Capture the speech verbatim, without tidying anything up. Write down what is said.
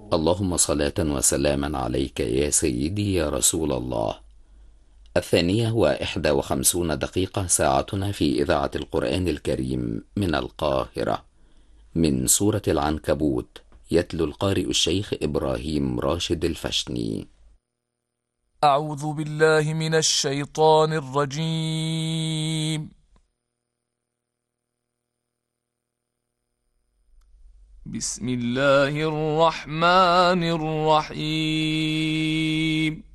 اللهم صلاة وسلاما عليك يا سيدي يا رسول الله. الثانية وإحدى وخمسون دقيقة ساعتنا في إذاعة القرآن الكريم من القاهرة، من سورة العنكبوت. يتلو القارئ الشيخ إبراهيم راشد الفشني. أعوذ بالله من الشيطان الرجيم. بسم الله الرحمن الرحيم.